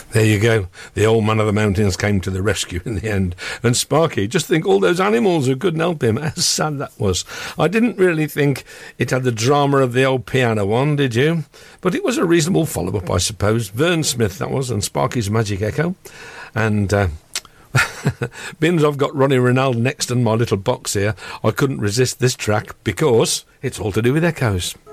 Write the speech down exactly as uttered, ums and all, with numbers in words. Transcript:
There you go. The old man of the mountains came to the rescue in the end. And Sparky, just think all those animals who couldn't help him. How sad that was. I didn't really think it had the drama of the old piano one, did you? But it was a reasonable follow-up, I suppose. Vern Smith, that was, and Sparky's Magic Echo. And... Uh, Bins, I've got Ronnie Ronald next in my little box here. I couldn't resist this track because it's all to do with echoes.